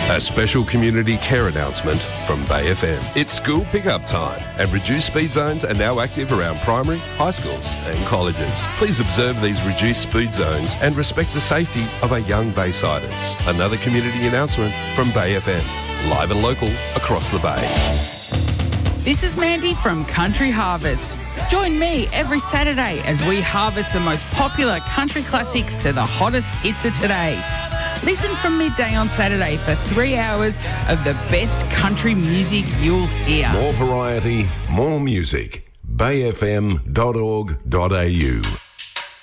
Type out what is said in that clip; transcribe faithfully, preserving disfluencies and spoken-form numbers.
A special community care announcement from Bay F M. It's school pickup time and reduced speed zones are now active around primary, high schools and colleges. Please observe these reduced speed zones and respect the safety of our young Baysiders. Another community announcement from Bay F M. Live and local across the Bay. This is Mandy from Country Harvest. Join me every Saturday as we harvest the most popular country classics to the hottest hits of today. Listen from midday on Saturday for three hours of the best country music you'll hear. More variety, more music. bay f m dot org dot a u